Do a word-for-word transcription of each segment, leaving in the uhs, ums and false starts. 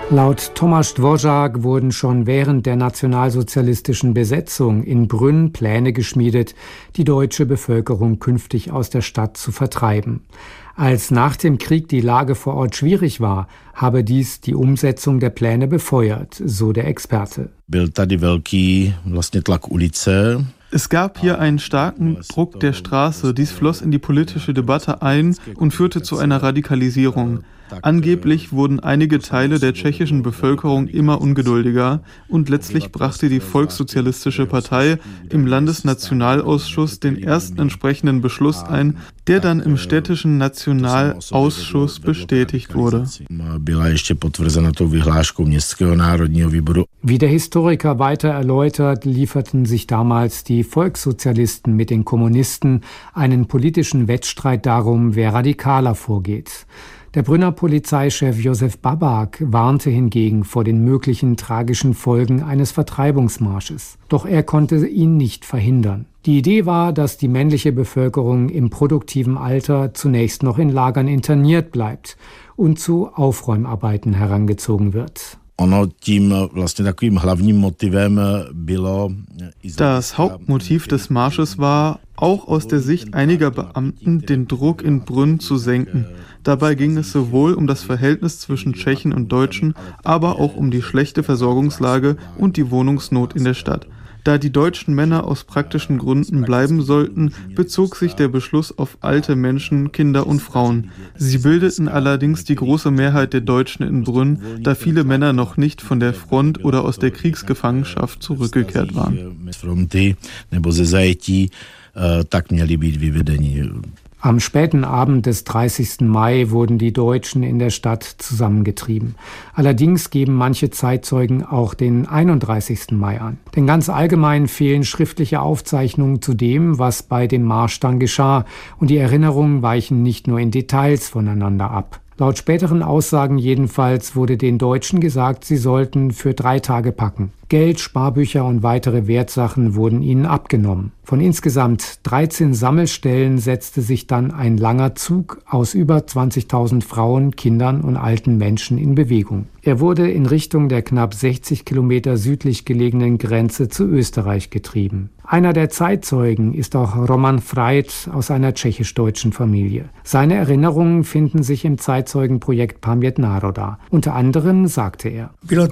Laut Tomasz Dvořák wurden schon während der nationalsozialistischen Besetzung in Brünn Pläne geschmiedet, die deutsche Bevölkerung künftig aus der Stadt zu vertreiben. Als nach dem Krieg die Lage vor Ort schwierig war, habe dies die Umsetzung der Pläne befeuert, so der Experte. Byl tady velký vlastně tlak ulice. Es gab hier einen starken Druck der Straße, dies floss in die politische Debatte ein und führte zu einer Radikalisierung. Angeblich wurden einige Teile der tschechischen Bevölkerung immer ungeduldiger und letztlich brachte die Volkssozialistische Partei im Landesnationalausschuss den ersten entsprechenden Beschluss ein, der dann im städtischen Nationalausschuss bestätigt wurde. Wie der Historiker weiter erläutert, lieferten sich damals die Volkssozialisten mit den Kommunisten einen politischen Wettstreit darum, wer radikaler vorgeht. Der Brünner Polizeichef Josef Babák warnte hingegen vor den möglichen tragischen Folgen eines Vertreibungsmarsches. Doch er konnte ihn nicht verhindern. Die Idee war, dass die männliche Bevölkerung im produktiven Alter zunächst noch in Lagern interniert bleibt und zu Aufräumarbeiten herangezogen wird. Das Hauptmotiv des Marsches war, auch aus der Sicht einiger Beamten, den Druck in Brünn zu senken. Dabei ging es sowohl um das Verhältnis zwischen Tschechen und Deutschen, aber auch um die schlechte Versorgungslage und die Wohnungsnot in der Stadt. Da die deutschen Männer aus praktischen Gründen bleiben sollten, bezog sich der Beschluss auf alte Menschen, Kinder und Frauen. Sie bildeten allerdings die große Mehrheit der Deutschen in Brünn, da viele Männer noch nicht von der Front oder aus der Kriegsgefangenschaft zurückgekehrt waren. Am späten Abend des dreißigsten Mai wurden die Deutschen in der Stadt zusammengetrieben. Allerdings geben manche Zeitzeugen auch den einunddreißigsten Mai an. Denn ganz allgemein fehlen schriftliche Aufzeichnungen zu dem, was bei dem Marsch dann geschah. Und die Erinnerungen weichen nicht nur in Details voneinander ab. Laut späteren Aussagen jedenfalls wurde den Deutschen gesagt, sie sollten für drei Tage packen. Geld, Sparbücher und weitere Wertsachen wurden ihnen abgenommen. Von insgesamt dreizehn Sammelstellen setzte sich dann ein langer Zug aus über zwanzigtausend Frauen, Kindern und alten Menschen in Bewegung. Er wurde in Richtung der knapp sechzig Kilometer südlich gelegenen Grenze zu Österreich getrieben. Einer der Zeitzeugen ist auch Roman Freit aus einer tschechisch-deutschen Familie. Seine Erinnerungen finden sich im Zeitzeugenprojekt Paměť národa. Unter anderem sagte er: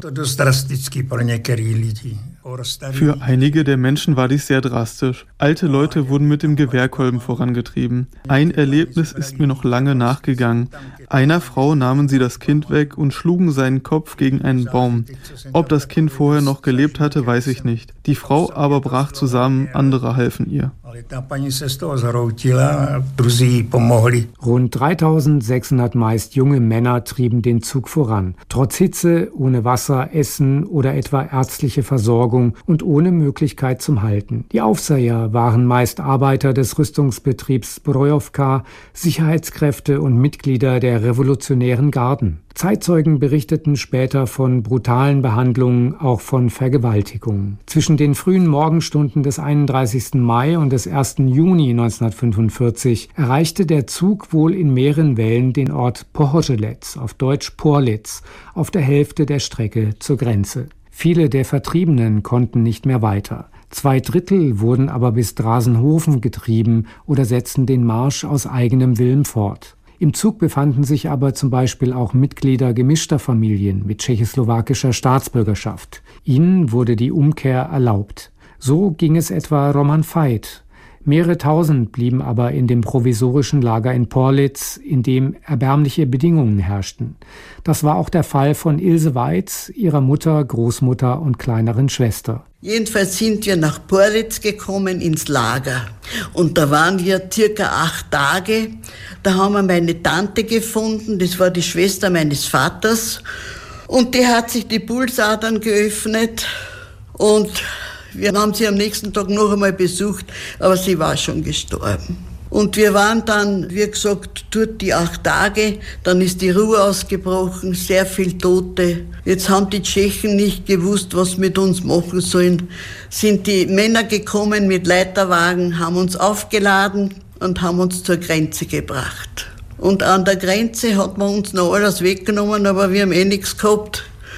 Für einige der Menschen war dies sehr drastisch. Alte Leute wurden mit dem Gewehrkolben vorangetrieben. Ein Erlebnis ist mir noch lange nachgegangen. Einer Frau nahmen sie das Kind weg und schlugen seinen Kopf gegen einen Baum. Ob das Kind vorher noch gelebt hatte, weiß ich nicht. Die Frau aber brach zusammen, andere halfen ihr. Rund dreitausendsechshundert meist junge Männer trieben den Zug voran. Trotz Hitze, ohne Wasser, Essen oder etwa ärztliche Versorgung und ohne Möglichkeit zum Halten. Die Aufseher waren meist Arbeiter des Rüstungsbetriebs Zbrojovka, Sicherheitskräfte und Mitglieder der revolutionären Garden. Zeitzeugen berichteten später von brutalen Behandlungen, auch von Vergewaltigungen. Zwischen den frühen Morgenstunden des einunddreißigsten Mai und des ersten Juni neunzehnhundertfünfundvierzig erreichte der Zug wohl in mehreren Wellen den Ort Pohořelec, auf Deutsch Porlitz, auf der Hälfte der Strecke zur Grenze. Viele der Vertriebenen konnten nicht mehr weiter. Zwei Drittel wurden aber bis Drasenhofen getrieben oder setzten den Marsch aus eigenem Willen fort. Im Zug befanden sich aber zum Beispiel auch Mitglieder gemischter Familien mit tschechoslowakischer Staatsbürgerschaft. Ihnen wurde die Umkehr erlaubt. So ging es etwa Roman Veit. Mehrere Tausend blieben aber in dem provisorischen Lager in Porlitz, in dem erbärmliche Bedingungen herrschten. Das war auch der Fall von Ilse Weitz, ihrer Mutter, Großmutter und kleineren Schwester. Jedenfalls sind wir nach Porlitz gekommen ins Lager und da waren wir circa acht Tage. Da haben wir meine Tante gefunden, das war die Schwester meines Vaters und die hat sich die Pulsadern geöffnet und wir haben sie am nächsten Tag noch einmal besucht, aber sie war schon gestorben. Und wir waren dann, wie gesagt, dort die acht Tage, dann ist die Ruhe ausgebrochen, sehr viel Tote. Jetzt haben die Tschechen nicht gewusst, was mit uns machen sollen. Sind die Männer gekommen mit Leiterwagen, haben uns aufgeladen und haben uns zur Grenze gebracht. Und an der Grenze hat man uns noch alles weggenommen, aber wir haben eh nichts gehabt.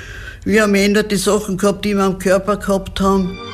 Wir haben ändert die Sachen gehabt, die wir am Körper gehabt haben.